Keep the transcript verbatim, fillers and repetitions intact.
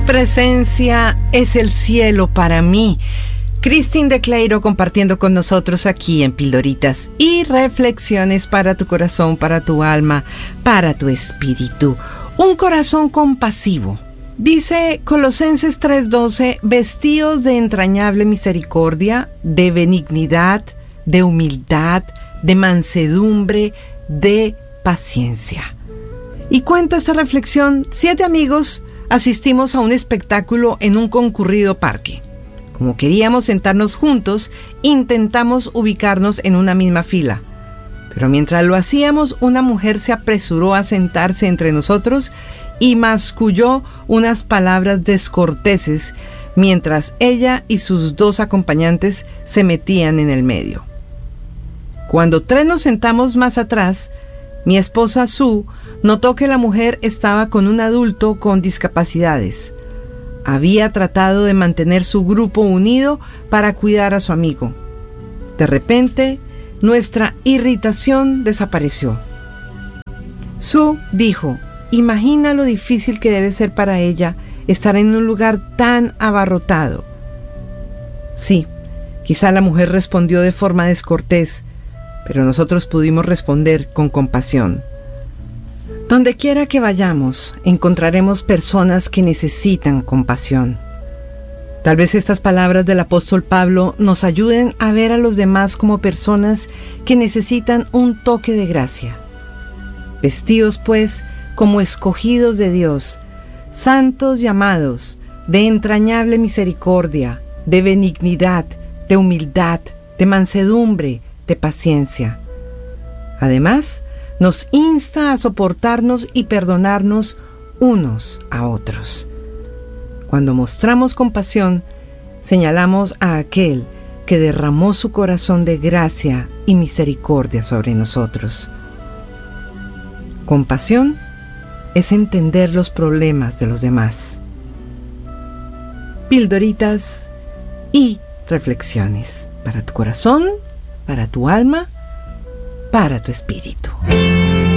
presencia es el cielo para mí. Cristín de Cleiro compartiendo con nosotros aquí en Pildoritas y reflexiones para tu corazón, para tu alma, para tu espíritu. Un corazón compasivo. Dice Colosenses tres doce, vestidos de entrañable misericordia, de benignidad, de humildad, de mansedumbre, de paciencia. Y cuenta esta reflexión, siete amigos asistimos a un espectáculo en un concurrido parque. Como queríamos sentarnos juntos, intentamos ubicarnos en una misma fila. Pero mientras lo hacíamos, una mujer se apresuró a sentarse entre nosotros y masculló unas palabras descorteses mientras ella y sus dos acompañantes se metían en el medio. Cuando tres nos sentamos más atrás, mi esposa Sue notó que la mujer estaba con un adulto con discapacidades. Había tratado de mantener su grupo unido para cuidar a su amigo. De repente, nuestra irritación desapareció. Sue dijo, imagina lo difícil que debe ser para ella estar en un lugar tan abarrotado. Sí, quizá la mujer respondió de forma descortés, pero nosotros pudimos responder con compasión. Donde quiera que vayamos, encontraremos personas que necesitan compasión. Tal vez estas palabras del apóstol Pablo nos ayuden a ver a los demás como personas que necesitan un toque de gracia. Vestidos, pues, como escogidos de Dios, santos llamados, de entrañable misericordia, de benignidad, de humildad, de mansedumbre, de paciencia. Además, nos insta a soportarnos y perdonarnos unos a otros. Cuando mostramos compasión, señalamos a aquel que derramó su corazón de gracia y misericordia sobre nosotros. Compasión es entender los problemas de los demás. Pildoritas y reflexiones para tu corazón, para tu alma, para tu espíritu.